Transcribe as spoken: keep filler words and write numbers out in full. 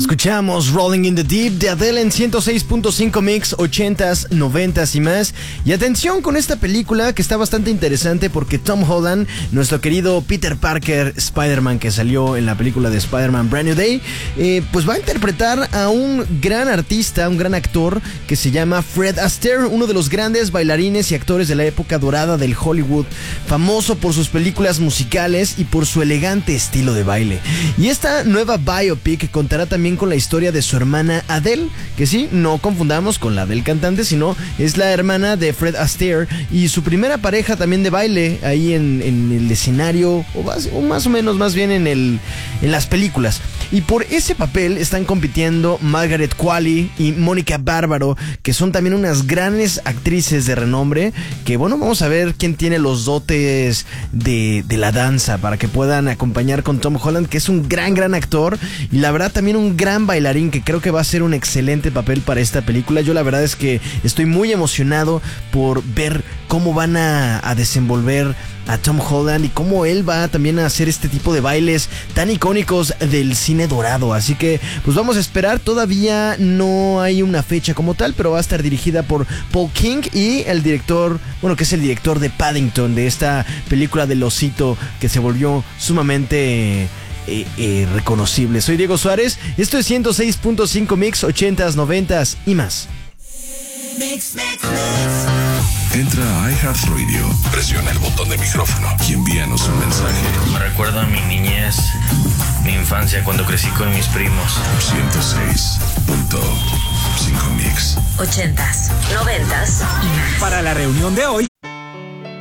Escuchamos Rolling in the Deep de Adele en ciento seis punto cinco Mix, ochentas, noventas y más. Y atención con esta película que está bastante interesante porque Tom Holland, nuestro querido Peter Parker Spider-Man que salió en la película de Spider-Man Brand New Day, eh, pues va a interpretar a un gran artista, un gran actor que se llama Fred Astaire, uno de los grandes bailarines y actores de la época dorada del Hollywood, famoso por sus películas musicales y por su elegante estilo de baile. Y esta nueva biopic contará también con la historia de su hermana Adele, que sí, no confundamos con la del cantante, sino es la hermana de Fred Astaire y su primera pareja también de baile ahí en, en el escenario, o más, o más o menos más bien en, el, en las películas. Y por ese papel están compitiendo Margaret Qualley y Mónica Bárbaro, que son también unas grandes actrices de renombre, que bueno, vamos a ver quién tiene los dotes de, de la danza para que puedan acompañar con Tom Holland, que es un gran, gran actor y la verdad también un gran bailarín, que creo que va a ser un excelente papel para esta película. Yo la verdad es que estoy muy emocionado por ver cómo van a, a desenvolver a Tom Holland y cómo él va también a hacer este tipo de bailes tan icónicos del cine dorado. Así que pues vamos a esperar. Todavía no hay una fecha como tal, pero va a estar dirigida por Paul King y el director, bueno, que es el director de Paddington, de esta película del osito que se volvió sumamente Eh, eh, reconocible. Soy Diego Suárez, esto es ciento seis punto cinco Mix, ochentas, noventas y más. Mix, mix, mix. Entra a iHeartRadio, presiona el botón de micrófono y envíanos un mensaje. Me recuerda a mi niñez, mi infancia cuando crecí con mis primos. ciento seis punto cinco Mix. Ochentas, noventas y más. Para la reunión de hoy,